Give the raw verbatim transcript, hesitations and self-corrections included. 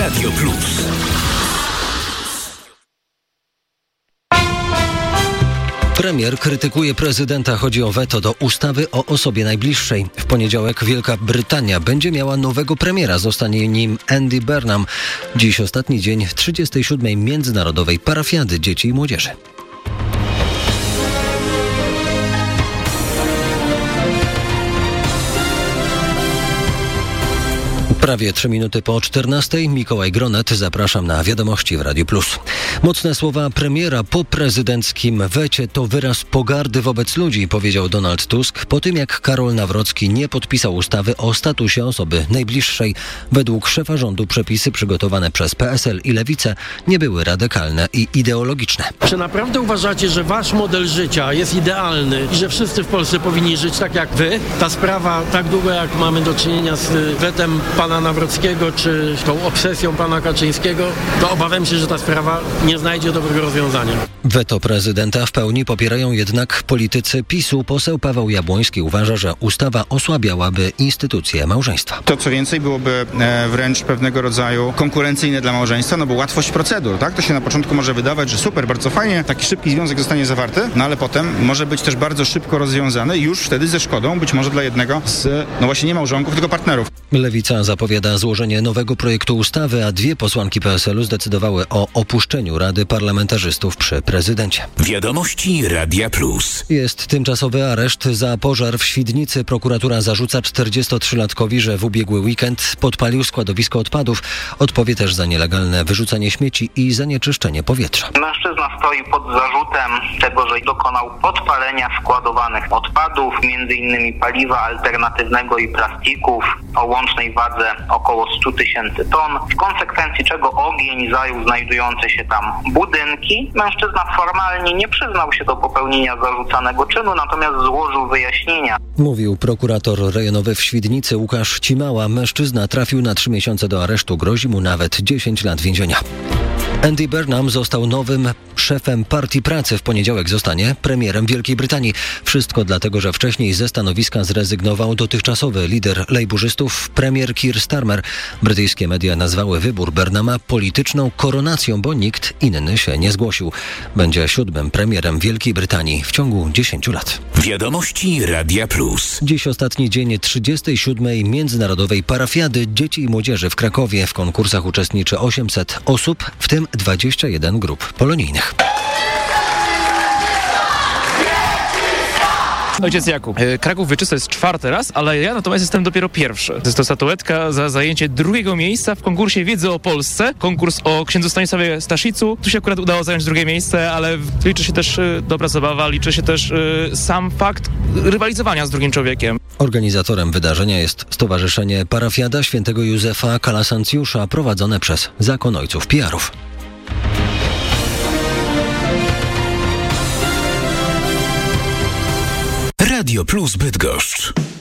Radio Plus. Premier krytykuje prezydenta. Chodzi o weto do ustawy o osobie najbliższej. W poniedziałek Wielka Brytania będzie miała nowego premiera. Zostanie nim Andy Burnham. Dziś ostatni dzień trzydziestej siódmej Międzynarodowej Parafiady Dzieci i Młodzieży. Prawie trzy minuty po czternastej. Mikołaj Gronet, zapraszam na Wiadomości w Radiu Plus. Mocne słowa premiera po prezydenckim wecie to wyraz pogardy wobec ludzi, powiedział Donald Tusk po tym, jak Karol Nawrocki nie podpisał ustawy o statusie osoby najbliższej. Według szefa rządu przepisy przygotowane przez P S L i Lewicę nie były radykalne i ideologiczne. Czy naprawdę uważacie, że wasz model życia jest idealny i że wszyscy w Polsce powinni żyć tak jak wy? Ta sprawa, tak długo jak mamy do czynienia z wetem pana Nawrockiego czy tą obsesją pana Kaczyńskiego, to obawiam się, że ta sprawa nie znajdzie dobrego rozwiązania. Weto prezydenta w pełni popierają jednak politycy PiSu. Poseł Paweł Jabłoński uważa, że ustawa osłabiałaby instytucję małżeństwa. To co więcej byłoby e, wręcz pewnego rodzaju konkurencyjne dla małżeństwa, no bo łatwość procedur, tak? To się na początku może wydawać, że super, bardzo fajnie, taki szybki związek zostanie zawarty, no ale potem może być też bardzo szybko rozwiązany i już wtedy ze szkodą być może dla jednego z, no właśnie nie małżonków, tylko partnerów. Lewica zapowiada złożenie nowego projektu ustawy, a dwie posłanki P S L-u zdecydowały o opuszczeniu Rady Parlamentarzystów przy prezydencie. Wiadomości Radia Plus. Jest tymczasowy areszt za pożar w Świdnicy. Prokuratura zarzuca czterdziestotrzylatkowi, że w ubiegły weekend podpalił składowisko odpadów. Odpowie też za nielegalne wyrzucanie śmieci i zanieczyszczenie powietrza. Mężczyzna stoi pod zarzutem tego, że dokonał podpalenia składowanych odpadów, między innymi paliwa alternatywnego i plastików o łącznej wadze około sto tysięcy ton, w konsekwencji czego ogień zajął znajdujące się tam budynki. Mężczyzna formalnie nie przyznał się do popełnienia zarzucanego czynu, natomiast złożył wyjaśnienia. Mówił prokurator rejonowy w Świdnicy Łukasz Cimała. Mężczyzna trafił na trzy miesiące do aresztu. Grozi mu nawet dziesięć lat więzienia. Andy Burnham został nowym szefem Partii Pracy. W poniedziałek zostanie premierem Wielkiej Brytanii. Wszystko dlatego, że wcześniej ze stanowiska zrezygnował dotychczasowy lider lejburzystów, premier Keir Starmer. Brytyjskie media nazwały wybór Burnhama polityczną koronacją, bo nikt inny się nie zgłosił. Będzie siódmym premierem Wielkiej Brytanii w ciągu dziesięciu lat. Wiadomości Radia Plus. Dziś ostatni dzień trzydziestej siódmej Międzynarodowej Parafiady Dzieci i Młodzieży w Krakowie. W konkursach uczestniczy osiemset osób, w tym dwadzieścia jeden grup polonijnych. Ojciec Jakub. Kraków Wieczyste jest czwarty raz, ale ja natomiast jestem dopiero pierwszy. Jest to statuetka za zajęcie drugiego miejsca w konkursie wiedzy o Polsce. Konkurs o księdzu Stanisławie Staszicu. Tu się akurat udało zająć drugie miejsce, ale liczy się też y, dobra zabawa, liczy się też y, sam fakt rywalizowania z drugim człowiekiem. Organizatorem wydarzenia jest Stowarzyszenie Parafiada Świętego Józefa Kalasancjusza, prowadzone przez Zakon Ojców P R-ów. Radio Plus Bydgoszcz.